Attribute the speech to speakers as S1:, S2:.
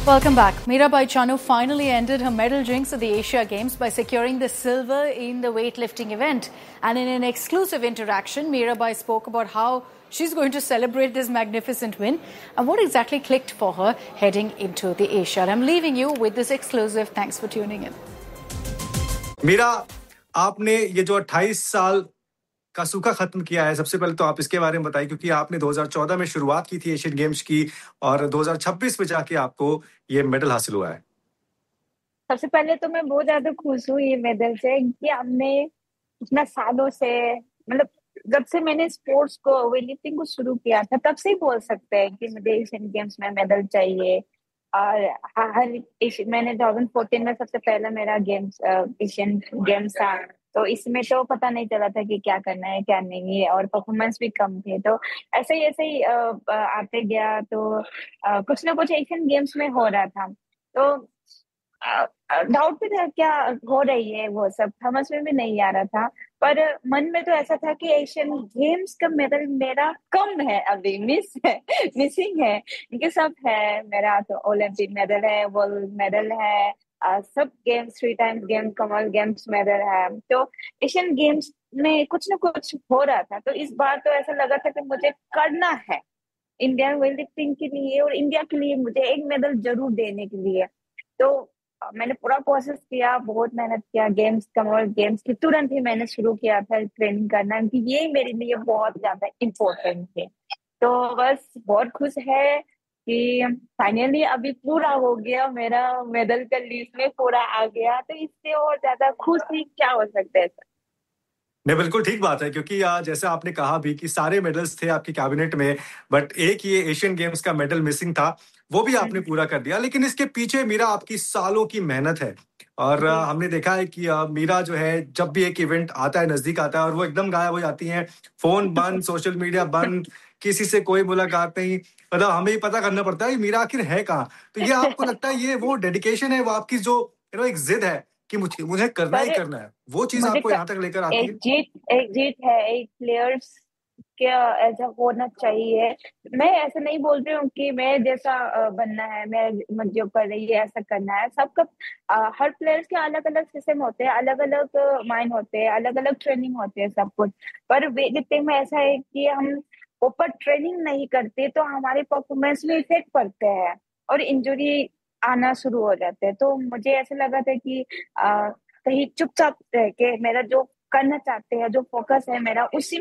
S1: Welcome back. Mirabai Chanu finally ended her medal jinx at the Asia Games by securing the silver in the weightlifting event. And in an exclusive interaction, Mirabai spoke about how she's going to celebrate this magnificent win and what exactly clicked for her heading into the Asia. I'm leaving you with this exclusive. Thanks for tuning in.
S2: Meera, आपने ये जो 28 साल का सूखा खत्म किया है, सबसे पहले तो आप इसके बारे में बताइए, क्योंकि आपने 2014 में शुरुआत की थी एशियन गेम्स की और 2026 में जाके आपको ये मेडल हासिल हुआ है।
S3: सबसे पहले तो मैं बहुत ज्यादा खुश हूँ ये मेडल से कि हमने इतना सालों से मतलब जब से मैंने स्पोर्ट्स को वेट लिफ्टिंग को शुरू किया था तब से ही बोल सकते हैं कि मुझे एशियन गेम्स में मेडल चाहिए। और मैंने 2014 में सबसे पहला मेरा गेम्स एशियन गेम्स था, तो इसमें तो पता नहीं चला था कि क्या करना है क्या नहीं है और परफॉर्मेंस भी कम थे, तो ऐसे ही आते गया तो कुछ ना कुछ एशियन गेम्स में हो रहा था। तो डाउट भी था क्या हो रही है, वो सब समझ में भी नहीं आ रहा था, पर मन में तो ऐसा था कि एशियन गेम्स का मेडल मेरा कम है, अभी मिसिंग है, क्योंकि सब है मेरा, तो ओलंपिक मेडल है, वर्ल्ड मेडल है, सब games 3 times games Commonwealth games medal है, तो एशियन गेम्स में कुछ ना कुछ हो रहा था। तो इस बार तो ऐसा लगा था कि मुझे करना है इंडियन वेट लिफ्टिंग के लिए और इंडिया के लिए, मुझे एक मेडल जरूर देने के लिए। तो मैंने पूरा कोशिश किया, बहुत मेहनत किया, गेम्स कॉमनवेल्थ गेम्स की तुरंत ही मैंने शुरू किया था ट्रेनिंग करना, क्योंकि ये मेरे लिए बहुत ज्यादा इम्पोर्टेंट है। तो बस बहुत खुश है कि फाइनली अभी पूरा हो गया, मेरा मेडल का लिस्ट में पूरा आ गया, तो इससे और ज्यादा खुशी क्या हो सकता है सर।
S2: नहीं, बिल्कुल ठीक बात है, क्योंकि जैसे आपने कहा भी कि सारे मेडल्स थे आपके कैबिनेट में, बट एक ये एशियन गेम्स का मेडल मिसिंग था, वो भी आपने पूरा कर दिया। लेकिन इसके पीछे मीरा आपकी सालों की मेहनत है और हमने देखा है कि मीरा जो है जब भी एक इवेंट आता है, नजदीक आता है, और वो एकदम गायब हो जाती हैं, फोन बंद, सोशल मीडिया बंद, किसी से कोई मुलाकात नहीं, मतलब हमें ही पता करना पड़ता है मीरा आखिर है कहाँ। तो ये आपको लगता है ये वो डेडिकेशन है, वो आपकी जो एक जिद है कि मुझे करना ही करना है, वो चीज आपको यहाँ तक लेकर आती है?
S3: एक जीत है, एक प्लेयर्स क्या ऐसा होना चाहिए। मैं ऐसा नहीं बोल रही हूँ कि मैं जैसा बनना है, मैं जो कर रही है ऐसा करना है, सबका हर प्लेयर्स के अलग अलग सिस्टम होते हैं, अलग अलग माइंड होते हैं, अलग अलग ट्रेनिंग होते हैं, सब कुछ। पर वेट लिफ्टिंग में ऐसा है कि हम ऊपर ट्रेनिंग नहीं करते तो हमारे परफॉर्मेंस में इफेक्ट पड़ते हैं और इंजरी आना शुरू हो जाते हैं। तो मुझे ऐसा लगा था कि कहीं चुपचाप रह के मेरा जो करना चाहते हैं, जो फोकस है मेरा, उसी